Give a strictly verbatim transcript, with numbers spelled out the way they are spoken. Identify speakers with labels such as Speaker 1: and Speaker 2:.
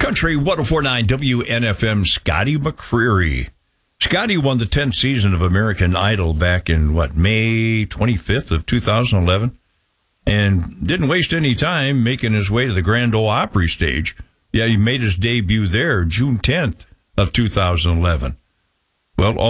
Speaker 1: Country one oh four point nine W N F M, Scotty McCreery. Scotty won the tenth season of American Idol back in, what, May twenty-fifth of two thousand eleven? And didn't waste any time making his way to the Grand Ole Opry stage. Yeah, he made his debut there June tenth of two thousand eleven. Well,